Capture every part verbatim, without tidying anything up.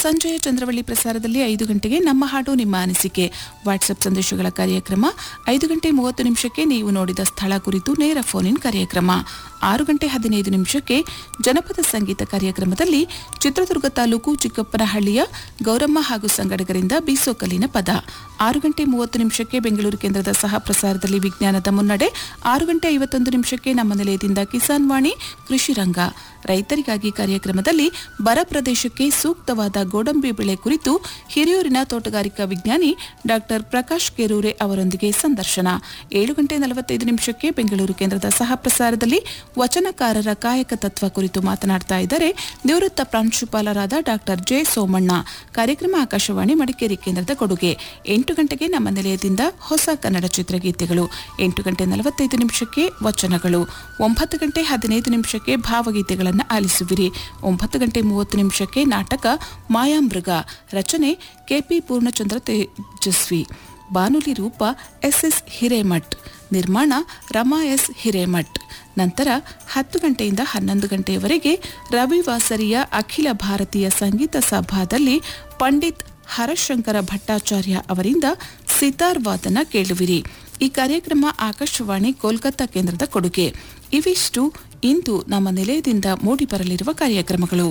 ಸಂಜೆಯ ಚಂದ್ರವಳ್ಳಿ ಪ್ರಸಾರದಲ್ಲಿ ಐದು ಗಂಟೆಗೆ ನಮ್ಮ ಹಾಡು ನಿಮ್ಮ ಅನಿಸಿಕೆ ವಾಟ್ಸ್ಆಪ್ ಸಂದೇಶಗಳ ಕಾರ್ಯಕ್ರಮ. ಐದು ಗಂಟೆ ಮೂವತ್ತು ನಿಮಿಷಕ್ಕೆ ನೀವು ನೋಡಿದ ಸ್ಥಳ ಕುರಿತು ನೇರ ಫೋನ್ ಇನ್ ಕಾರ್ಯಕ್ರಮ. ಆರು ಗಂಟೆ ಹದಿನೈದು ನಿಮಿಷಕ್ಕೆ ಜನಪದ ಸಂಗೀತ ಕಾರ್ಯಕ್ರಮದಲ್ಲಿ ಚಿತ್ರದುರ್ಗ ತಾಲೂಕು ಚಿಕ್ಕಪ್ಪನಹಳ್ಳಿಯ ಗೌರಮ್ಮ ಹಾಗೂ ಸಂಗಡಿಗರಿಂದ ಬೀಸೋಕಲ್ಲಿನ ಪದ. ಆರು ಗಂಟೆ ಮೂವತ್ತು ನಿಮಿಷಕ್ಕೆ ಬೆಂಗಳೂರು ಕೇಂದ್ರದ ಸಹ ಪ್ರಸಾರದಲ್ಲಿ ವಿಜ್ಞಾನದ ಮುನ್ನಡೆ. ಆರು ಗಂಟೆ ಐವತ್ತೊಂದು ನಿಮಿಷಕ್ಕೆ ನಮ್ಮ ನಿಲಯದಿಂದ ಕಿಸಾನ್ ವಾಣಿ ಕೃಷಿ ರಂಗ ರೈತರಿಗಾಗಿ ಕಾರ್ಯಕ್ರಮದಲ್ಲಿ ಬರ ಪ್ರದೇಶಕ್ಕೆ ಸೂಕ್ತವಾದ ಗೋಡಂಬಿ ಬೆಳೆ ಕುರಿತು ಹಿರಿಯೂರಿನ ತೋಟಗಾರಿಕಾ ವಿಜ್ಞಾನಿ ಡಾಕ್ಟರ್ ಪ್ರಕಾಶ್ ಕೆರೂರೆ ಅವರೊಂದಿಗೆ ಸಂದರ್ಶನ. ಏಳು ಗಂಟೆ ನಲವತ್ತೈದು ನಿಮಿಷಕ್ಕೆ ಬೆಂಗಳೂರು ಕೇಂದ್ರದ ಸಹ ಪ್ರಸಾರದಲ್ಲಿ ವಚನಕಾರರ ಕಾಯಕ ತತ್ವ ಕುರಿತು ಮಾತನಾಡ್ತಾ ಇದ್ದಾರೆ ನಿವೃತ್ತ ಪ್ರಾಂಶುಪಾಲರಾದ ಡಾಕ್ಟರ್ ಜೆ ಸೋಮಣ್ಣ. ಕಾರ್ಯಕ್ರಮ ಆಕಾಶವಾಣಿ ಮಡಿಕೇರಿ ಕೇಂದ್ರದ ಕೊಡುಗೆ. ಎಂಟು ಗಂಟೆಗೆ ನಮ್ಮ ನಿಲಯದಿಂದ ಹೊಸ ಕನ್ನಡ ಚಿತ್ರಗೀತೆಗಳು. ಎಂಟು ಗಂಟೆ ನಲವತ್ತೈದು ನಿಮಿಷಕ್ಕೆ ವಚನಗಳು. ಒಂಬತ್ತು ಗಂಟೆ ಹದಿನೈದು ನಿಮಿಷಕ್ಕೆ ಭಾವಗೀತೆಗಳನ್ನು ಆಲಿಸುವಿರಿ. ಒಂಬತ್ತು ಗಂಟೆ ಮೂವತ್ತು ನಿಮಿಷಕ್ಕೆ ನಾಟಕ ಮಾಯಾಮೃಗ, ರಚನೆ ಕೆಪಿ ಪೂರ್ಣಚಂದ್ರ ತೇಜಸ್ವಿ, ಬಾನುಲಿ ರೂಪ ಎಸ್ಎಸ್ ಹಿರೇಮಠ್, ನಿರ್ಮಾಣ ರಮಾ ಎಸ್ ಹಿರೇಮಠ್. ನಂತರ ಹತ್ತು ಗಂಟೆಯಿಂದ ಹನ್ನೊಂದು ಗಂಟೆಯವರೆಗೆ ರವಿವಾಸರಿಯ ಅಖಿಲ ಭಾರತೀಯ ಸಂಗೀತ ಸಭಾದಲ್ಲಿ ಪಂಡಿತ್ ಹರಶಂಕರ ಭಟ್ಟಾಚಾರ್ಯ ಅವರಿಂದ ಸಿತಾರ್ ವಾದನ ಕೇಳುವಿರಿ. ಈ ಕಾರ್ಯಕ್ರಮ ಆಕಾಶವಾಣಿ ಕೋಲ್ಕತ್ತಾ ಕೇಂದ್ರದ ಕೊಡುಗೆ. ಇವಿಷ್ಟು ಇಂದು ನಮ್ಮ ನಿಲಯದಿಂದ ಮೂಡಿಬರಲಿರುವ ಕಾರ್ಯಕ್ರಮಗಳು.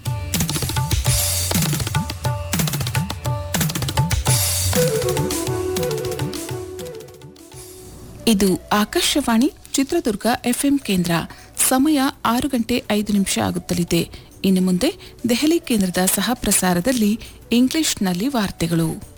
ಇದು ಆಕಾಶವಾಣಿ ಚಿತ್ರದುರ್ಗ ಎಫ್ಎಂ ಕೇಂದ್ರ. ಸಮಯ ಆರು ಗಂಟೆ ಐದು ನಿಮಿಷ ಆಗುತ್ತಲಿದೆ. ಇನ್ನು ಮುಂದೆ ದೆಹಲಿ ಕೇಂದ್ರದ ಸಹ ಪ್ರಸಾರದಲ್ಲಿ ಇಂಗ್ಲಿಷ್ನಲ್ಲಿ ವಾರ್ತೆಗಳು.